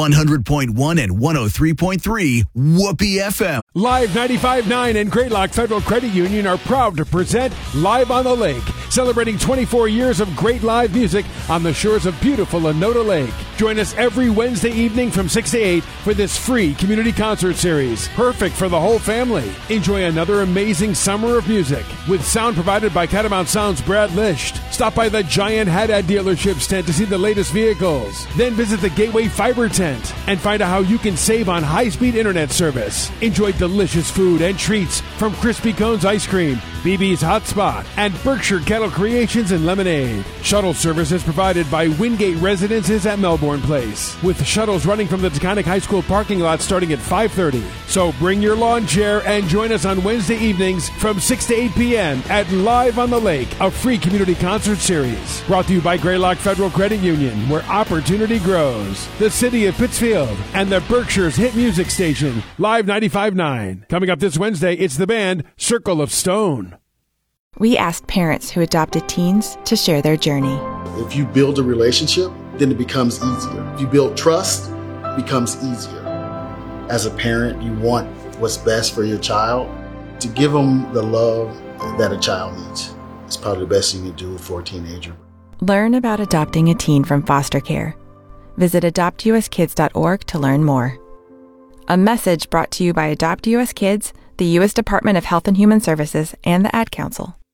100.1 and 103.3 Whoopee FM. Live 95.9 and Greylock Federal Credit Union are proud to present Live on the Lake, celebrating 24 years of great live music on the shores of beautiful Lenoda Lake. Join us every Wednesday evening from 6 to 8 for this free community concert series, perfect for the whole family. Enjoy another amazing summer of music with sound provided by Catamount Sound's Brad Lisht. Stop by the Giant Haddad dealership's tent to see the latest vehicles. Then visit the Gateway Fiber tent and find out how you can save on high-speed internet service. Enjoy delicious food and treats from Crispy Cones Ice Cream, BB's Hot Spot, and Berkshire Kettle Creations and Lemonade. Shuttle service is provided by Wingate Residences at Melbourne Place, with shuttles running from the Taconic High School parking lot starting at 5:30. So bring your lawn chair and join us on Wednesday evenings from 6 to 8 p.m. at Live on the Lake, a free community concert series. Brought to you by Greylock Federal Credit Union, where opportunity grows. The City of Pittsfield and the Berkshire's hit music station, Live 95.9. Coming up this Wednesday, it's the band Circle of Stone. We asked parents who adopted teens to share their journey. If you build a relationship, then it becomes easier. If you build trust, it becomes easier. As a parent, you want what's best for your child. To give them the love that a child needs. It's probably the best thing you can do for a teenager. Learn about adopting a teen from foster care. Visit adoptuskids.org to learn more. A message brought to you by Adopt US Kids, the U.S. Department of Health and Human Services, and the Ad Council.